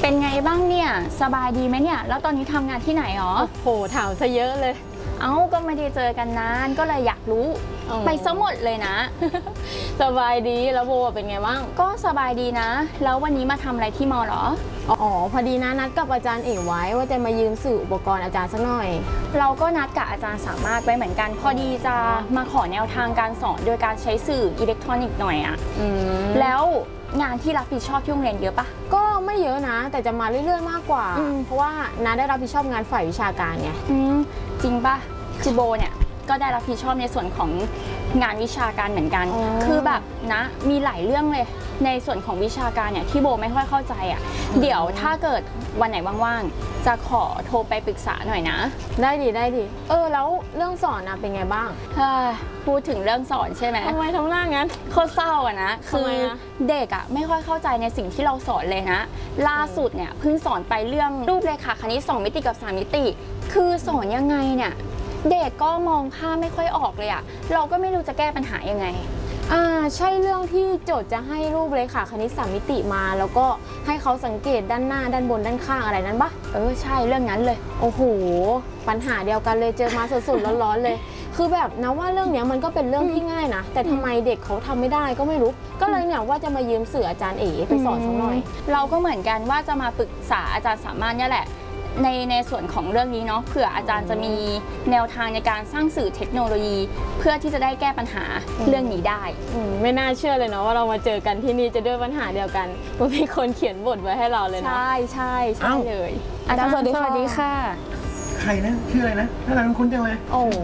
เป็นไงบ้างเนี่ยสบายดีไหมเนี่ยแล้วตอนนี้ทำงานที่ไหนหรอโหถามซะเยอะเลยเอ้าก็ไม่ได้เจอกันนานก็เลยอยากรู้ไปซะหมดเลยนะสบายดีแล้วโบเป็นไงบ้างก็สบายดีนะแล้ววันนี้มาทำอะไรที่มอหรออ๋อพอดีนะนัดกับอาจารย์เอ๋ไว้ว่าจะมายืมสื่ออุปกรณ์อาจารย์สักหน่อยเราก็นัดกับอาจารย์สามารถไว้เหมือนกันพอดีจะมาขอแนวทางการสอนโดยการใช้สื่ออิเล็กทรอนิกส์หน่อยอะแล้วงานที่รับผิดชอบที่โรงเรียนเยอะปะก็ไม่เยอะนะแต่จะมาเรื่อยๆมากกว่าเพราะว่านัดได้รับผิดชอบงานฝ่ายวิชาการไงจริงปะคือโบเนี่ยก็ได้รับผิดชอบในส่วนของงานวิชาการเหมือนกันคือแบบนะมีหลายเรื่องเลยในส่วนของวิชาการเนี่ยที่โบไม่ค่อยเข้าใจอ่ะเดี๋ยวถ้าเกิดวันไหนว่างๆจะขอโทรไปปรึกษาหน่อยนะได้ดิแล้วเรื่องสอนนะเป็นไงบ้างพูดถึงเรื่องสอนใช่ไหมทำไมทำหน้างั้นโคตรเศร้าอะนะคือเด็กอะไม่ค่อยเข้าใจในสิ่งที่เราสอนเลยนะล่าสุดเนี่ยเพิ่งสอนไปเรื่องรูปเรขาคณิต2 มิติกับ3 มิติคือสอนยังไงเนี่ยเด็กก็มองภาพไม่ค่อยออกเลยอะเราก็ไม่รู้จะแก้ปัญหายังไงใช่เรื่องที่โจทย์จะให้รูปเรขาคณิต3 มิติมาแล้วก็ให้เขาสังเกตด้านหน้าด้านบนด้านข้างอะไรนั้นปะใช่เรื่องนั้นเลยโอ้โหปัญหาเดียวกันเลยเจอมาสดๆร้อนๆเลยคือแบบนะว่าเรื่องนี้มันก็เป็นเรื่องที่ง่ายนะแต่ทำไมเด็กเขาทำไม่ได้ก็ไม่รู้ก็เลยเนี่ยว่าจะมายืมสื่ออาจารย์เอ๋ไปสอนสักหน่อยเราก็เหมือนกันว่าจะมาปรึกษาอาจารย์สามารถเนี่ยแหละในส่วนของเรื่องนี้เนาะเผื่ออาจารย์จะมีแนวทางในการสร้างสื่อเทคโนโลยีเพื่อที่จะได้แก้ปัญหาเรื่องนี้ได้ไม่น่าเชื่อเลยเนาะว่าเรามาเจอกันที่นี่จะด้วยปัญหาเดียวกันว่ามีคนเขียนบทไว้ให้เราเลยเนาะใช่เลยอาจารย์สวัสดีค่ะใครนะชื่ออะไรนะน่ารักคุ้นจังเลยโอ้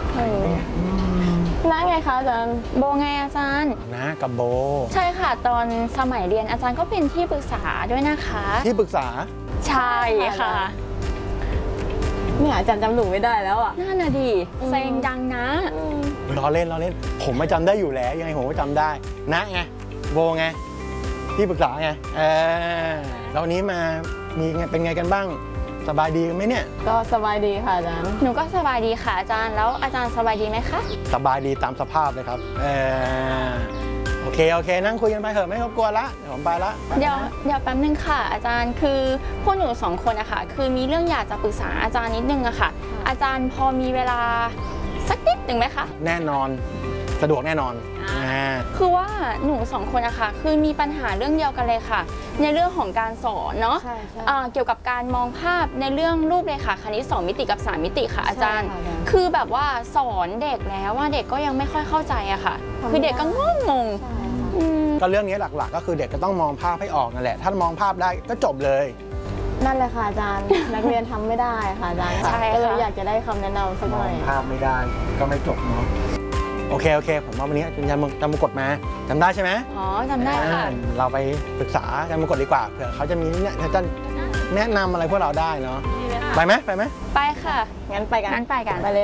น้าไงคะอาจารย์โบไงอาจารย์นะกับโบใช่ค่ะตอนสมัยเรียนอาจารย์ก็เป็นที่ปรึกษาด้วยนะคะที่ปรึกษาใช่ค่ะเนี่ยอาจารย์จำหนูไม่ได้แล้วอ่ะน่าน่ะดิเซ็งดังนะล้อเล่นผมไม่จำได้อยู่แล้วยังไงผมก็จำได้นะไงโบไงที่ปรึกษาไงแล้ววันนี้มามีไงเป็นไงกันบ้างสบายดีไหมเนี่ยก็สบายดีค่ะอาจารย์หนูก็สบายดีค่ะอาจารย์แล้วอาจารย์สบายดีไหมคะสบายดีตามสภาพเลยครับโอเคนั่งคุยกันไปเถอะไม่รบกวนละเดี๋ยวผมไปละเดี๋ยวแป๊บนึงค่ะอาจารย์คือพวกหนู2 คนอะค่ะคือมีเรื่องอยากจะปรึกษาอาจารย์นิดนึงอะค่ะอาจารย์พอมีเวลาสักนิดหนึ่งไหมคะแน่นอนสะดวกแน่นอนคือว่าหนู2 คนอะค่ะคือมีปัญหาเรื่องเดียวกันเลยค่ะในเรื่องของการสอนเนาะเกี่ยวกับการมองภาพในเรื่องรูปเรขาคณิต2 มิติกับ3 มิติค่ะอาจารย์คือแบบว่าสอนเด็กแล้วว่าเด็กก็ยังไม่ค่อยเข้าใจอะค่ะคือเด็กก็งงก็เรื่องนี้หลักๆก็คือเด็กก็ต้องมองภาพให้ออกนั่นแหละถ้ามองภาพได้ก็จบเลยนั่นแหละค่ะอาจารย์นักเรียนทำไม่ได้ค่ะอาจารย์ก็เลยอยากจะได้คำแนะนำสักหน่อยมองภาพไม่ได้ก็ไม่จบเนาะโอเคผมว่าวันนี้อาจารย์มงกฎมาจำได้ใช่ไหมจำได้ค่ะเราไปปรึกษาอาจารย์มงกฎดีกว่าเผื่อเขาจะมีอาจารย์แนะนำอะไรพวกเราได้เนาะไปไหมไปค่ะงั้นไปกันไปเลย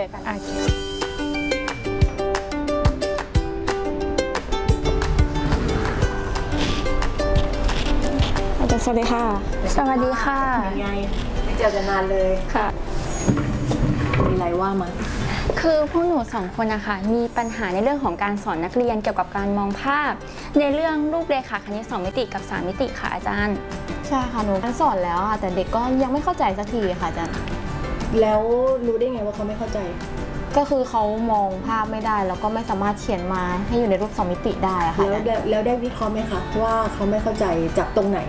สวัสดีค่ะสวัสดีค่ะยังไงไม่เจอกันนานเลยค่ะมีอะไรว่ามาคือพวกหนู2 คนนะคะมีปัญหาในเรื่องของการสอนนักเรียนเกี่ยวกับการมองภาพในเรื่องรูปเรขาคณิต2 มิติกับ3 มิติค่ะอาจารย์ใช่ค่ะหนูสอนแล้วค่ะแต่เด็กก็ยังไม่เข้าใจสักทีค่ะอาจารย์แล้วรู้ได้ไงว่าเขาไม่เข้าใจก็คือเขามองภาพไม่ได้แล้วก็ไม่สามารถเขียนมาให้อยู่ในรูป2 มิติได้ค่ะแล้วได้วิเคราะห์ไหมคะว่าเขาไม่เข้าใจจากตรงไหน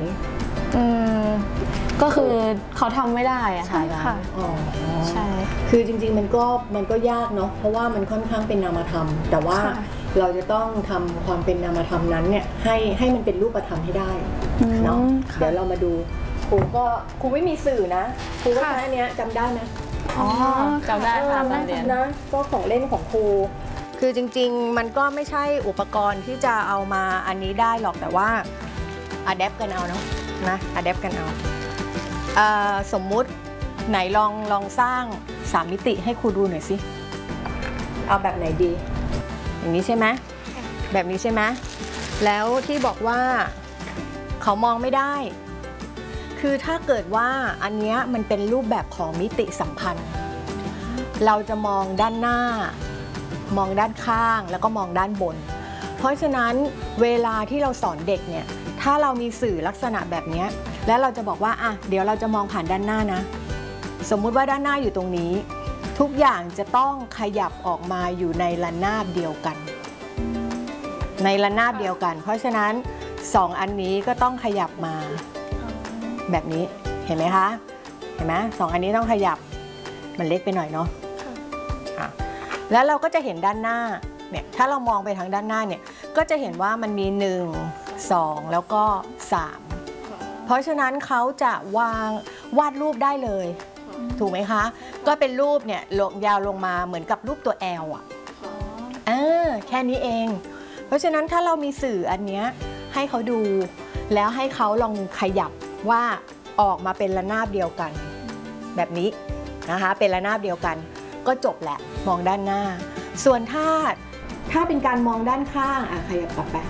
ก็คือเขาทำไม่ได้อะค่ะอ๋อใช่คือจริงๆมันก็ยากเนาะเพราะว่ามันค่อนข้างเป็นนามธรรมแต่ว่าเราจะต้องทำความเป็นนามธรรมนั้นเนี่ยให้มันเป็นรูปธรรมให้ได้เนาะเดี๋ยวเรามาดูครูไม่มีสื่อนะครูว่าอันเนี้ยจำได้ไหมจำได้ค่ะนะก็ของเล่นของครูคือจริงๆมันก็ไม่ใช่อุปกรณ์ที่จะเอามาอันนี้ได้หรอกแต่ว่าอะแดปกันเอาเนาะนะอะแดปกันเอาสมมุติไหนลองสร้าง3 มิติให้ครูดูหน่อยสิเอาแบบไหนดีอย่างนี้ใช่ไหมแบบนี้ใช่ไหมแล้วที่บอกว่าเขามองไม่ได้คือถ้าเกิดว่าอันนี้มันเป็นรูปแบบของมิติสัมพันธ์เราจะมองด้านหน้ามองด้านข้างแล้วก็มองด้านบนเพราะฉะนั้นเวลาที่เราสอนเด็กเนี่ยถ้าเรามีสื่อลักษณะแบบนี้แล้วเราจะบอกว่าอ่ะเดี๋ยวเราจะมองผ่านด้านหน้านะสมมุติว่าด้านหน้าอยู่ตรงนี้ทุกอย่างจะต้องขยับออกมาอยู่ในระนาบเดียวกันในระนาบเดียวกันเพราะฉะนั้น2อันนี้ก็ต้องขยับมาแบบนี้เห็นไหมคะเห็นไหม2อันนี้ต้องขยับมันเล็กไปหน่อยเนาะแล้วเราก็จะเห็นด้านหน้าเนี่ยถ้าเรามองไปทางด้านหน้าเนี่ยก็จะเห็นว่ามันมี1 2แล้วก็3เพราะฉะนั้นเขาจะวาดรูปได้เลยถูกไหมคะก็เป็นรูปเนี่ยยาวลงมาเหมือนกับรูปตัว L อ่ะแค่นี้เองเพราะฉะนั้นถ้าเรามีสื่ออันเนี้ยให้เขาดูแล้วให้เขาลองขยับว่าออกมาเป็นระนาบเดียวกันแบบนี้นะคะเป็นระนาบเดียวกันก็จบแหละมองด้านหน้าส่วนถ้าเป็นการมองด้านข้างขยับกลับไป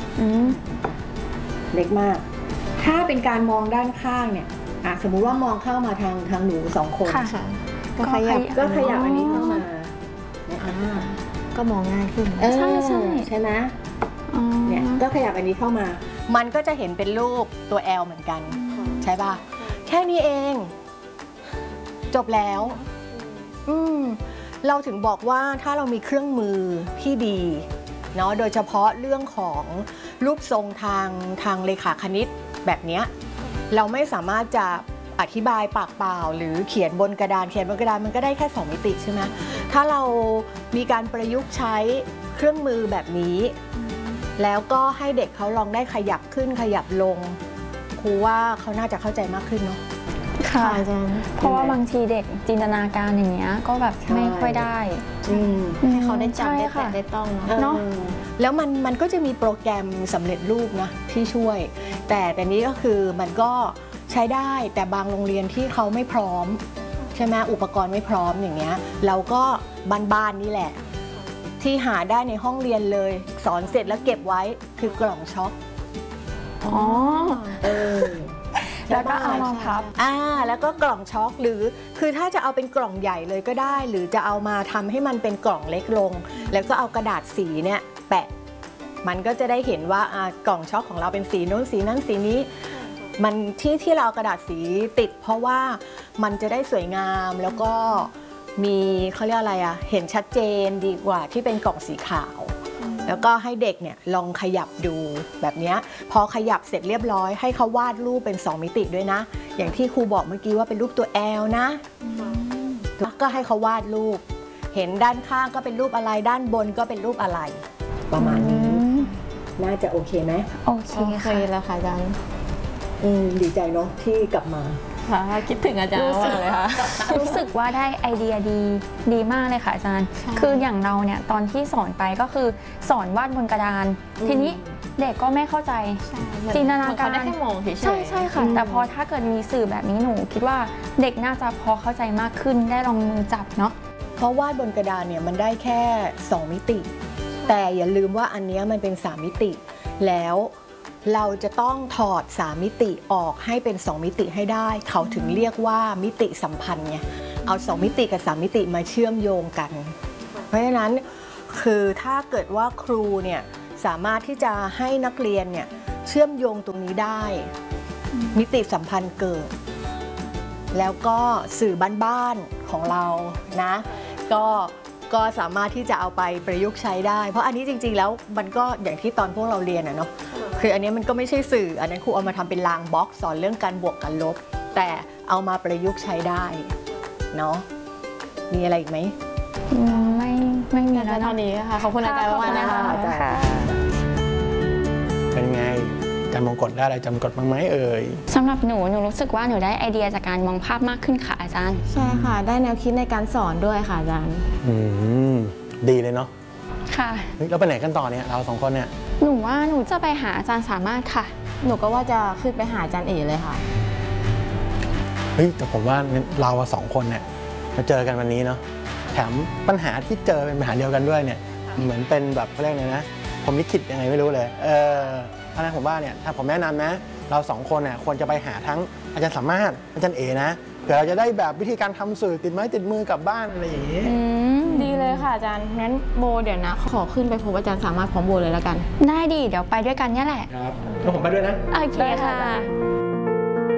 เล็กมากถ้าเป็นการมองด้านข้างเนี่ยสมมุติว่ามองเข้ามาทางหนู2 คนก็ขยับอันนี้เข้ามาก็มองง่ายขึ้นใช่ไหมเนี่ยก็ขยับอันนี้เข้ามามันก็จะเห็นเป็นรูปตัว L เหมือนกันใช่ป่ะแค่นี้เองจบแล้วเราถึงบอกว่าถ้าเรามีเครื่องมือที่ดีเนาะโดยเฉพาะเรื่องของรูปทรงทางเลขาคณิตแบบนี้เราไม่สามารถจะอธิบายปากเปล่าหรือเขียนบนกระดานมันก็ได้แค่2 มิติใช่ไหมถ้าเรามีการประยุกต์ใช้เครื่องมือแบบนี้แล้วก็ให้เด็กเขาลองได้ขยับขึ้นขยับลงครูว่าเขาน่าจะเข้าใจมากขึ้นเนาะค่ะเพราะว่าบางทีเด็กจินตนาการอย่างเงี้ยก็แบบไม่ค่อยได้ให้เขาได้จับได้แตะได้ต้องเนาะแล้วมันก็จะมีโปรแกรมสำเร็จรูปนะที่ช่วยแต่นี้ก็คือมันก็ใช้ได้แต่บางโรงเรียนที่เขาไม่พร้อมใช่ไหมอุปกรณ์ไม่พร้อมอย่างเงี้ยเราก็บ้านๆนี่แหละที่หาได้ในห้องเรียนเลยสอนเสร็จแล้วเก็บไว้คือกล่องช็อคแล้วก็เอามาพับแล้วก็กล่องช็อคหรือคือถ้าจะเอาเป็นกล่องใหญ่เลยก็ได้หรือจะเอามาทำให้มันเป็นกล่องเล็กลงแล้วก็เอากระดาษสีเนี่ยแปะมันก็จะได้เห็นว่ากล่องช็อคของเราเป็นสีโน้นสีนั้นสีนี้มันที่เราเอากระดาษสีติดเพราะว่ามันจะได้สวยงามแล้วก็มีเขาเรียกอะไรเห็นชัดเจนดีกว่าที่เป็นกล่องสีขาวแล้วก็ให้เด็กเนี่ยลองขยับดูแบบนี้พอขยับเสร็จเรียบร้อยให้เขาวาดรูปเป็น2 มิติด้วยนะอย่างที่ครูบอกเมื่อกี้ว่าเป็นรูปตัว L นะก็ให้เขาวาดรูปเห็นด้านข้างก็เป็นรูปอะไรด้านบนก็เป็นรูปอะไรประมาณนี้น่าจะโอเคไหมโอเคแล้วค่ะอาจารย์ดีใจเนาะที่กลับมาคิดถึงอาจารย์มากเลยค่ะรู้สึกว่าได้ไอเดียดีมากเลยค่ะอาจารย์คืออย่างเราเนี่ยตอนที่สอนไปก็คือสอนวาดบนกระดานทีนี้เด็กก็ไม่เข้าใจจินตนาการได้แค่มองเฉยๆใช่ค่ะแต่พอถ้าเกิดมีสื่อแบบนี้หนูคิดว่าเด็กน่าจะพอเข้าใจมากขึ้นได้ลองมือจับเนาะเพราะวาดบนกระดานเนี่ยมันได้แค่2 มิติแต่อย่าลืมว่าอันนี้มันเป็น3 มิติแล้วเราจะต้องถอด3 มิติออกให้เป็น2 มิติให้ได้เขาถึงเรียกว่ามิติสัมพันธ์ไงเอา2 มิติกับ3 มิติมาเชื่อมโยงกันเพราะฉะนั้นคือถ้าเกิดว่าครูเนี่ยสามารถที่จะให้นักเรียนเนี่ยเชื่อมโยงตรงนี้ได้มิติสัมพันธ์เกิดแล้วก็สื่อบ้านๆของเรานะก็สามารถที่จะเอาไปประยุกต์ใช้ได้เพราะอันนี้จริงๆแล้วมันก็อย่างที่ตอนพวกเราเรียนเนาะคืออันนี้มันก็ไม่ใช่สื่ออันนั้นครูเอามาทำเป็นรางบล็อกสอนเรื่องการบวกการลบแต่เอามาประยุกต์ใช้ได้เนาะมีอะไรอีกไหมไม่มีแล้วเท่านี้ค่ะขอบคุณอาจารย์มากนะคะเป็นไงจำมงกฎได้อะไรจำกฎบ้างไหมเอ่ยสำหรับหนูรู้สึกว่าหนูได้ไอเดียจากการมองภาพมากขึ้นค่ะอาจารย์ใช่ค่ะได้แนวคิดในการสอนด้วยค่ะอาจารย์ดีเลยเนาะค่ะแล้วไปไหนกันต่อเนี่ยเรา2 คนเนี่ยหนูว่าหนูจะไปหาอาจารย์สามารถค่ะหนูก็ว่าจะขึ้นไปหาอาจารย์เอ๋เลยค่ะแต่ผมว่าเรา2 คนเนี่ยมาเจอกันวันนี้เนาะแถมปัญหาที่เจอเป็นปัญหาเดียวกันด้วยเนี่ยเหมือนเป็นแบบเขาเรียกไงนะผมลิขิตยังไงไม่รู้เลยเพราะฉะนั้นผมว่าเนี่ยถ้าผมแนะนำนะเรา2 คนเนี่ยควรจะไปหาทั้งอาจารย์สามารถอาจารย์เอ๋นะเผื่อเราจะได้แบบวิธีการทำสื่อติดไม้ติดมือกลับบ้านอะไรอย่างนี้ดีเลยค่ะอาจารย์งั้นโบเดี๋ยวนะขอขึ้นไปพบอาจารย์สามารถพร้อมโบเลยแล้วกันได้ดีเดี๋ยวไปด้วยกันเนี่ยแหละครับแล้วผมไปด้วยนะโอเคค่ะ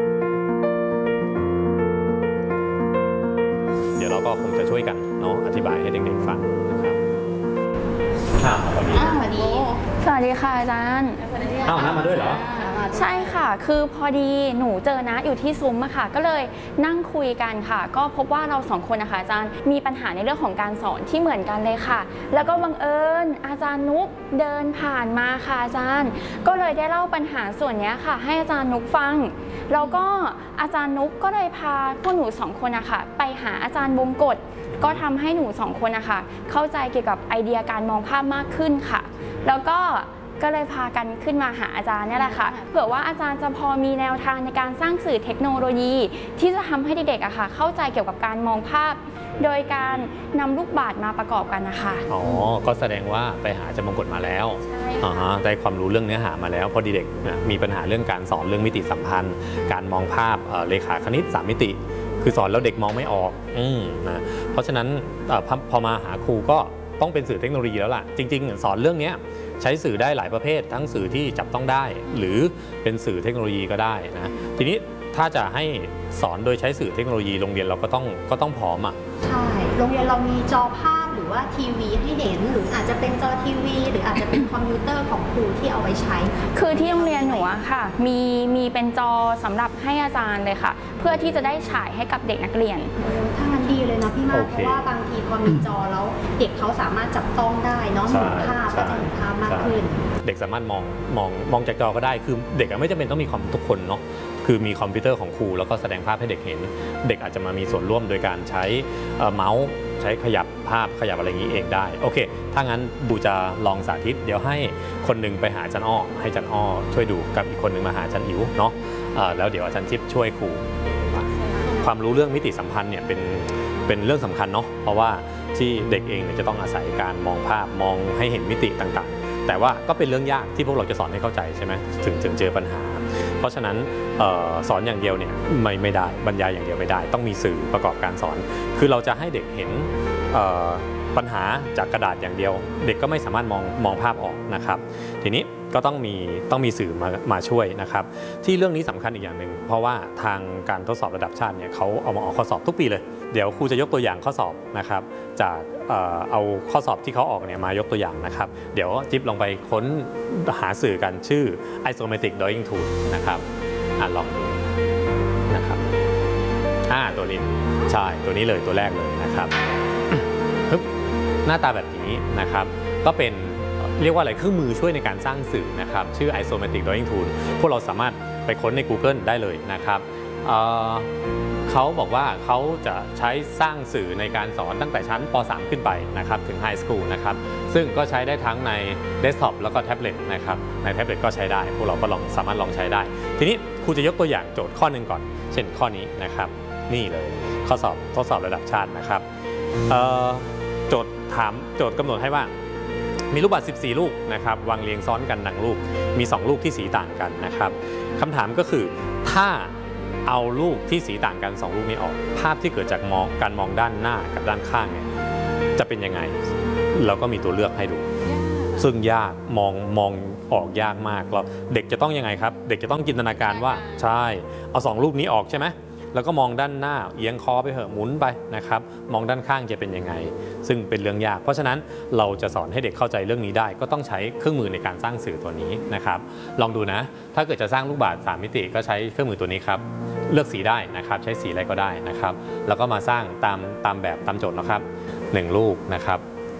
ช่วยกันเนาะอธิบายให้เด็กๆฟังนะครับสวัสดีสวัสดีค่ะอาจารย์น้ามาด้วยเหรอใช่ค่ะคือพอดีหนูเจอนะอยู่ที่ซุ้มอะค่ะก็เลยนั่งคุยกันค่ะก็พบว่าเราสองคนนะคะอาจารย์มีปัญหาในเรื่องของการสอนที่เหมือนกันเลยค่ะแล้วก็บังเอิญอาจารย์นุกเดินผ่านมาค่ะอาจารย์ก็เลยได้เล่าปัญหาส่วนนี้ค่ะให้อาจารย์นุกฟังแล้วก็อาจารย์นุกก็เลยพาพวกหนูสองคนอะค่ะไปหาอาจารย์วงกฎก็ทำให้หนูสองคนอะค่ะเข้าใจเกี่ยวกับไอเดียการมองภาพมากขึ้นค่ะแล้วก็เลยพากันขึ้นมาหาอาจารย์นี่แหละค่ะเผื่อว่าอาจารย์จะพอมีแนวทางในการสร้างสื่อเทคโนโลยีที่จะทำให้เด็กๆอะค่ะเข้าใจเกี่ยวกับการมองภาพโดยการนำลูกบาศก์มาประกอบกันนะคะอ๋อก็แสดงว่าไปหาอาจารย์มงกฎมาแล้วใช่ค่ะได้ความรู้เรื่องเนื้อหามาแล้วพอดีเด็กมีปัญหาเรื่องการสอนเรื่องมิติสัมพันธ์การมองภาพเลขาคณิต3มิติคือสอนแล้วเด็กมองไม่ออกนะเพราะฉะนั้นพอมาหาครูก็ต้องเป็นสื่อเทคโนโลยีแล้วล่ะจริงๆสอนเรื่องนี้ใช้สื่อได้หลายประเภททั้งสื่อที่จับต้องได้หรือเป็นสื่อเทคโนโลยีก็ได้นะทีนี้ถ้าจะให้สอนโดยใช้สื่อเทคโนโลยีโรงเรียนเราก็ต้องพร้อมใช่โรงเรียนเรามีจอภาพหรือว่าทีวีให้เห็นหรืออาจจะเป็นจอทีวีหรืออาจจะเป็นคอมพิวเตอร์ของครูที่เอาไว้ใช้คือที่โรงเรียนหนูอะค่ะมีเป็นจอสำหรับให้อาจารย์เลยค่ะเพื่อที่จะได้ฉายให้กับเด็กนักเรียนถ้างั้นดีเลยนะพี่มากเพราะว่าบางทีพอมีจอแล้วเด็กเขาสามารถจับต้องได้เนาะเห็นภาพก็จะเห็นภาพมากขึ้นเด็กสามารถมองจากจอก็ได้คือเด็กไม่จำเป็นต้องมีคอมทุกคนเนาะคือมีคอมพิวเตอร์ของครูแล้วก็แสดงภาพให้เด็กเห็นเด็กอาจจะมามีส่วนร่วมโดยการใช้เมาส์ใช้ขยับภาพขยับอะไรอย่างนี้เองได้โอเคถ้างั้นบูจะลองสาธิตเดี๋ยวให้คนนึงไปหาอาจารย์อ้อให้อาจารย์อ้อช่วยดูกับอีกคนนึงมาหาอาจารย์อิ๋วเนาะแล้วเดี๋ยวอาจารย์จิ๊บช่วยครูความรู้เรื่องมิติสัมพันธ์เนี่ยเป็นเรื่องสำคัญเนาะเพราะว่าที่เด็กเองเนี่ยจะต้องอาศัยการมองภาพมองให้เห็นมิติต่างๆแต่ว่าก็เป็นเรื่องยากที่พวกเราจะสอนให้เข้าใจใช่ไหมถึงเจอปัญหาเพราะฉะนั้นสอนอย่างเดียวเนี่ยไม่ได้บรรยายอย่างเดียวไม่ได้ต้องมีสื่อประกอบการสอนคือเราจะให้เด็กเห็นปัญหาจากกระดาษอย่างเดียวเด็กก็ไม่สามารถมองภาพออกนะครับทีนี้ก็ต้องมีสื่อมาช่วยนะครับที่เรื่องนี้สำคัญอีกอย่างหนึ่งเพราะว่าทางการทดสอบระดับชาติเนี่ยเขาเอามาออกข้อสอบทุกปีเลยเดี๋ยวครูจะยกตัวอย่างข้อสอบนะครับจากเอาข้อสอบที่เขาออกเนี่ยมายกตัวอย่างนะครับเดี๋ยวจิ๊บลองไปค้นหาสื่อกันชื่อ Isometric Drawing Tool นะครับลองดูนะครับตัวนี้ใช่ตัวนี้เลยตัวแรกเลยนะครับหน้าตาแบบนี้นะครับก็เป็นเรียกว่าอะไรเครื่องมือช่วยในการสร้างสื่อนะครับชื่อ Isometric Drawing Tool พวกเราสามารถไปค้นใน Google ได้เลยนะครับเขาบอกว่าเขาจะใช้สร้างสื่อในการสอนตั้งแต่ชั้นป .3 ขึ้นไปนะครับถึง High School นะครับซึ่งก็ใช้ได้ทั้งในเดสก์ท็อปแล้วก็แท็บเล็ตนะครับในแท็บเล็ตก็ใช้ได้พวกเราก็สามารถลองใช้ได้ทีนี้ครูจะยกตัวอย่างโจทย์ข้อหนึ่งก่อนเช่นข้อนี้นะครับนี่เลยข้อสอบทดสอบระดับชาตินะครับโจทย์กำหนดให้ว่ามีลูกบาศก์14 ลูกนะครับวางเรียงซ้อนกันดังรูปมี2ลูกที่สีต่างกันนะครับคำถามก็คือถ้าเอาลูกที่สีต่างกัน2ลูกนี้ออกภาพที่เกิดจากการมองด้านหน้ากับด้านข้างเนี่ยจะเป็นยังไงเราก็มีตัวเลือกให้ดูซึ่งยากมองออกยากมากแล้วเด็กจะต้องยังไงครับเด็กจะต้องจินตนาการว่าใช่เอา2ลูกนี้ออกใช่ไหมแล้วก็มองด้านหน้าเอียงคอไปเหอะหมุนไปนะครับมองด้านข้างจะเป็นยังไงซึ่งเป็นเรื่องยากเพราะฉะนั้นเราจะสอนให้เด็กเข้าใจเรื่องนี้ได้ก็ต้องใช้เครื่องมือในการสร้างสื่อตัวนี้นะครับลองดูนะถ้าเกิดจะสร้างลูกบาศก์3 มิติก็ใช้เครื่องมือตัวนี้ครับเลือกสีได้นะครับใช้สีอะไรก็ได้นะครับแล้วก็มาสร้างตามแบบตามโจทย์นะครับ1ลูกนะครับ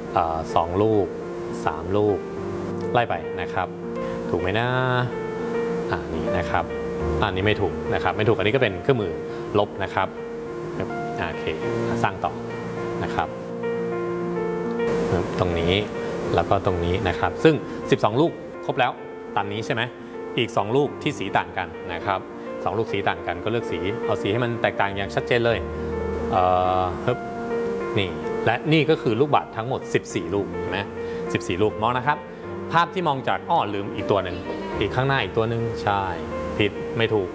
2ลูก3ลูกไล่ไปนะครับถูกไหมนะนี่นะครับอันนี้ไม่ถูกนะครับไม่ถูกอันนี้ก็เป็นเครื่องมือลบนะครับโอเคสร้างต่อนะครับตรงนี้แล้วก็ตรงนี้นะครับซึ่ง12ลูกครบแล้วตามนี้ใช่ไหมอีก2ลูกที่สีต่างกันนะครับ2ลูกสีต่างกันก็เลือกสีเอาสีให้มันแตกต่างอย่างชัดเจนเลยนี่และนี่ก็คือลูกบาศก์ทั้งหมด14ลูกเห็นไหม14ลูกมองนะครับภาพที่มองจากลืมอีกตัวหนึ่งอีกข้างหน้าอีกตัวหนึ่งใช่ผิดไม่ถูก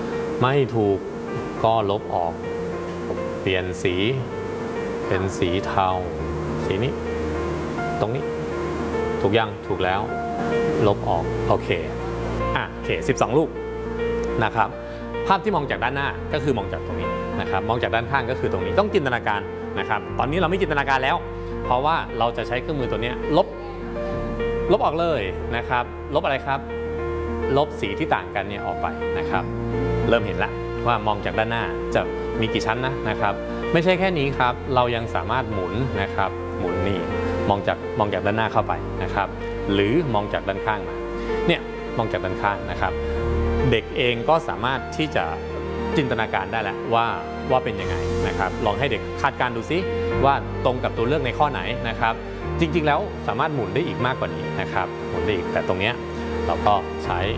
ก็ลบออกเปลี่ยนสีเป็นสีเทาสีนี้ตรงนี้ถูกยังถูกแล้วลบออกโอเค12ลูกนะครับภาพที่มองจากด้านหน้าก็คือมองจากตรงนี้นะครับมองจากด้านข้างก็คือตรงนี้ต้องจินตนาการนะครับตอนนี้เราไม่จินตนาการแล้วเพราะว่าเราจะใช้เครื่องมือตัวนี้ลบออกเลยนะครับลบอะไรครับลบสีที่ต่างกันเนี่ยออกไปนะครับเริ่มเห็นละว่ามองจากด้านหน้าจะมีกี่ชั้นนะครับไม่ใช่แค่นี้ครับเรายังสามารถหมุนนะครับหมุนนี่มองจากด้านหน้าเข้าไปนะครับหรือมองจากด้านข้างมาเนี่ยมองจากด้านข้างนะครับเด็กเองก็สามารถที่จะจินตนาการได้แล้วว่าเป็นยังไงนะครับลองให้เด็กคาดการณ์ดูซิว่าตรงกับตัวเลือกในข้อไหนนะครับจริงๆแล้วสามารถหมุนได้อีกมากกว่านี้นะครับหมุนได้อีกแต่ตรงเนี้ยเราก็ใช้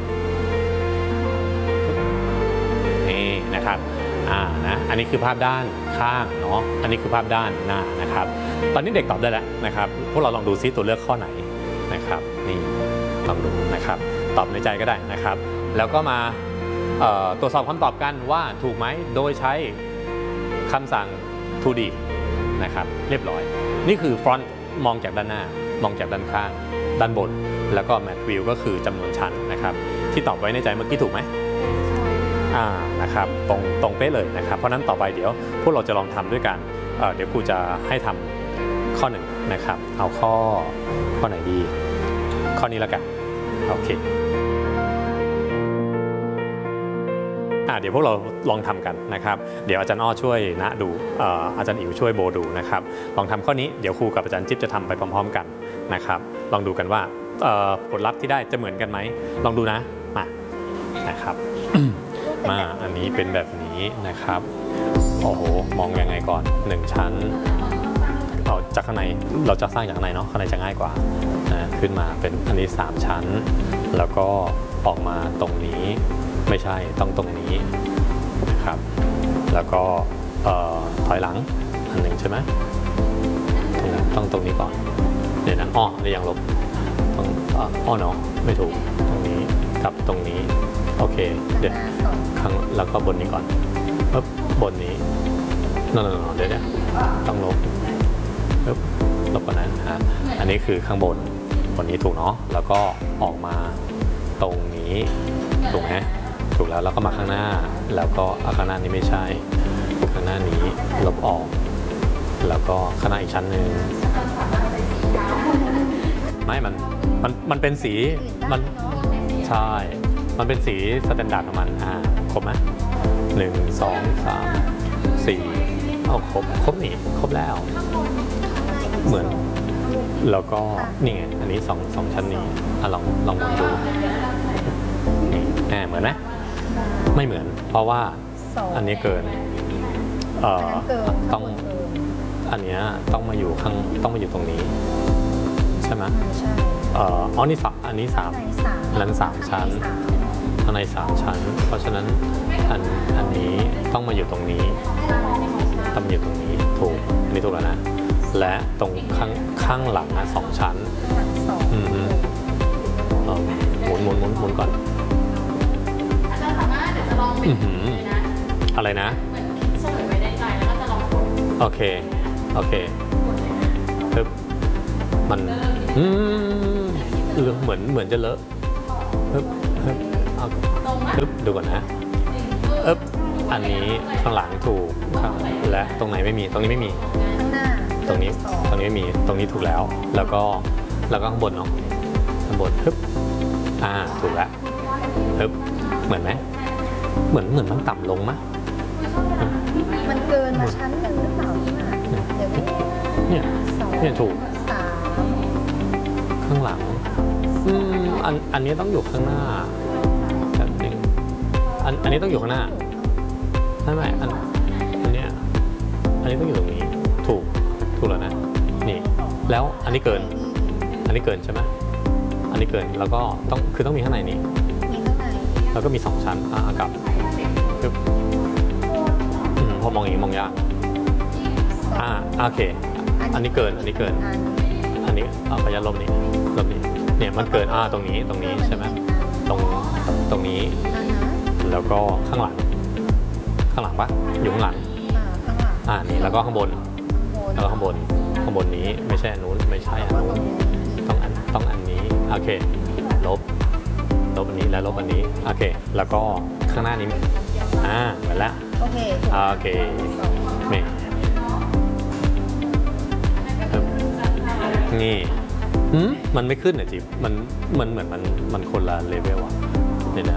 นี่นะครับนะอันนี้คือภาพด้านข้างเนาะอันนี้คือภาพด้านหน้านะครับตอนนี้เด็กตอบได้แล้วนะครับพวกเราลองดูซิตัวเลือกข้อไหนนะครับนี่ลองดูนะครับตอบในใจก็ได้นะครับแล้วก็มาตรวจสอบคำตอบกันว่าถูกไหมโดยใช้คำสั่ง 2D นะครับเรียบร้อยนี่คือ front มองจากด้านหน้ามองจากด้านข้างด้านบนแล้วก็ map view ก็คือจำนวนชั้นนะครับที่ตอบไว้ในใจเมื่อกี้ถูกไหมนะครับตรงเป๊ะเลยนะครับเพราะนั้นต่อไปเดี๋ยวพวกเราจะลองทำด้วยกันเดี๋ยวครูจะให้ทำข้อ1นะครับเอาข้อไหนดีข้อนี้แล้วกันโอเคเดี๋ยวพวกเราลองทำกันนะครับเดี๋ยวอาจารย์อ้อช่วยณดูอาจารย์อิ๋วช่วยโบดูนะครับลองทำข้อนี้เดี๋ยวครูกับอาจารย์จิ๊บจะทำไปพร้อมๆกันนะครับลองดูกันว่าผลลัพธ์ที่ได้จะเหมือนกันไหมลองดูนะมานะครับ มาอันนี้เป็นแบบนี้นะครับโอ้โหมองยังไงก่อน1ชั้นเราจากข้างในเราจะสร้างจากข้างในเนาะข้างในจะง่ายกว่าขึ้นมาเป็นอันนี้3ชั้นแล้วก็ออกมาตรงนี้ไม่ใช่ต้องตรงนี้นะครับแล้วก็ถอยหลังอันหนึ่งใช่ไหมต้องตรงนี้ก่อนเดี๋ยวนะนี่ยังลบต้องเนาะไม่ถูกตรงนี้กับตรงนี้โอเคเดี๋ยวข้างแล้วก็บนนี้ก่อนปึ๊บบนนี้เดี๋ยวต้องลบปึ๊บลบก่อนนะอันนี้คือข้างบนนี้ถูกเนาะแล้วก็ออกมาตรงนี้ถูกไหมถูกแล้วก็มาข้างหน้าแล้วก็ข้างหน้านี้ไม่ใช่ข้างหน้านี้ลบออกแล้วก็ข้างหน้าอีกชั้นหนึ่งไม่มันเป็นสีมันใช่มันเป็นสีสแตนดาร์ดของมันครบไหม1 2 3 4เอาครบนี่ครบแล้วเหมือนแล้วก็นี่ไงอันนี้2ชั้นนี้ลองมองดูนี่เหมือนไหมไม่เหมือนเพราะว่าอันนี้เกินต้องอันนี้ต้องมาอยู่ตรงนี้ใช่ไหมนี่อันนี้3นั้น3ชั้นข้างใน3ชั้นเพราะฉะนั้นอันนี้ต้องมาอยู่ตรงนี้ต้องมาอยู่ตรงนี้ถูกอันนี้ถูกแล้วนะและตรงข้างหลังนะ2ชั้นหมุนก่อนอะไรนะโอเคปึ๊บมันเหมือนจะเลอะปึ๊บดูก่อนนะอันนี้ข้างหลังถูกและตรงไหนไม่มีตรงนี้ไม่มีข้างหน้าตรงนี้ไม่มีตรงนี้ถูกแล้วแล้วก็ข้างบนเนาะข้างบนปึ๊บถูกแล้วปึ๊บเหมือนไหมเหมือนมันต่ำลงมั้ยมันเกินมาชั้นหนึ่งหรือเปล่าเดี๋ยวเนี่ยถูกข้างหลังอันนี้ต้องอยู่ข้างหน้าแบบนึงอันนี้ต้องอยู่ข้างหน้าไม่อันนี้ต้องอยู่ตรงนี้ถูกแล้วนะนี่แล้วอันนี้เกินใช่ไหมอันนี้เกินแล้วก็ต้องมีข้างในนี้แล้วก็มี2ชั้นกับพอมองอย่างนี้มองยากโอเคอันนี้เกินอันนี้ขอยัดลบนี้เนี่ยมันเกินตรงนี้ใช่ไหมตรงนี้แล้วก็ข้างหลังปะอยู่ข้างหลังนี่แล้วก็ข้างบนแล้วก็ข้างบนนี้ไม่ใช่อันนู้นไม่ใช่อันนู้นต้องอันนี้โอเคลบอันนี้แล้วลบอันนี้โอเคแล้วก็ข้างหน้านี้เหมือนแล้วโอเคนี่นี่มันไม่ขึ้นเหรอจิ๊บมันเหมือนมันคนละเลเวลอะเดี๋ยวนะ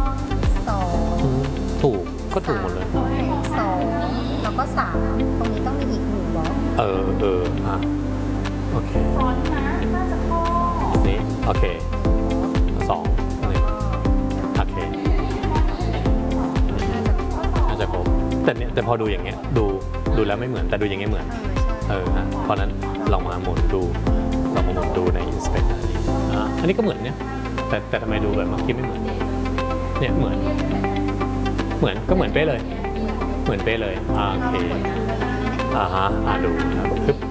2 ถูกก็ถูกหมดเลย 2แล้วก็3ตรงนี้ต้องมีอีก1บล็อกอ่ะโอเคนี่โอเค2นี่โอเคน่าจะครบแต่พอดูอย่างเงี้ยดูแล้วไม่เหมือนแต่ดูอย่างเงี้ยเหมือนเพราะนั้นลองมาหมุนดูใน Inspect อันนี้ก็เหมือนเนี่ยแต่ทำไมดูแบบเมื่อกี้ไม่เหมือนเนี่ยเหมือนก็เหมือนเป๊ะเลยเหมือนเป๊ะเลยโอเคดูครับปึ๊บ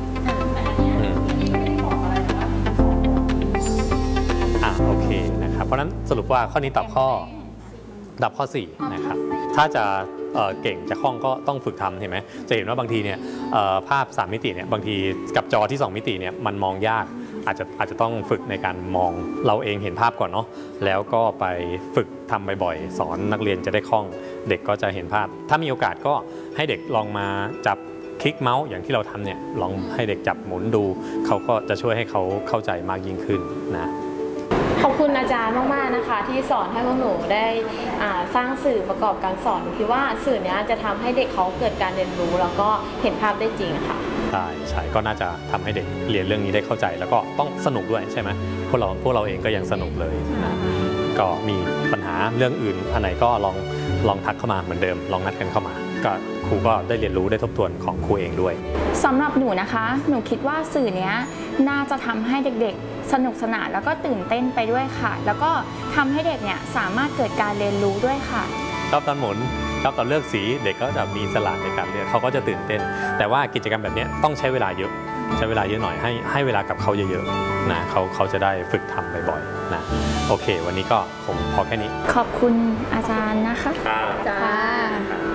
โอเคนะครับเพราะนั้นสรุปว่าข้อนี้ตอบข้อ4นะครับถ้าจะเก่งจะคล่องก็ต้องฝึกทำเห็นไหมจะเห็นว่าบางทีเนี่ยภาพ3มิติเนี่ยบางทีกับจอที่2มิติเนี่ยมันมองยากอาจจะต้องฝึกในการมองเราเองเห็นภาพก่อนเนาะแล้วก็ไปฝึกทำบ่อยๆสอนนักเรียนจะได้คล่องเด็กก็จะเห็นภาพถ้ามีโอกาสก็ให้เด็กลองมาจับคลิกเมาส์อย่างที่เราทำเนี่ยลองให้เด็กจับหมุนดูเขาก็จะช่วยให้เขาเข้าใจมากยิ่งขึ้นนะขอบคุณอาจารย์มากๆนะคะที่สอนให้พวกหนูได้สร้างสื่อประกอบการสอนคิดว่าสื่อนี้จะทำให้เด็กเขาเกิดการเรียนรู้แล้วก็เห็นภาพได้จริงค่ะใช่ก็น่าจะทำให้เด็กเรียนเรื่องนี้ได้เข้าใจแล้วก็ต้องสนุกด้วยใช่ไหมพวกเราเองก็ยังสนุกเลยนะก็มีปัญหาเรื่องอื่นอันไหนก็ลองทักเข้ามาเหมือนเดิมลองนัดกันเข้ามาก็ครูก็ได้เรียนรู้ได้ทบทวนของครูเองด้วยสำหรับหนูนะคะหนูคิดว่าสื่อเนี้ยน่าจะทำให้เด็กๆสนุกสนานแล้วก็ตื่นเต้นไปด้วยค่ะแล้วก็ทำให้เด็กเนี่ยสามารถเกิดการเรียนรู้ด้วยค่ะชอบตอนหมุนชอบตอนเลือกสีเด็กก็จะมีอิสระในการเลือกเขาก็จะตื่นเต้นแต่ว่ากิจกรรมแบบนี้ต้องใช้เวลาเยอะหน่อยให้เวลากับเขาเยอะๆนะเขาจะได้ฝึกทำบ่อยๆนะโอเควันนี้ก็คงพอแค่นี้ขอบคุณอาจารย์นะคะจ้า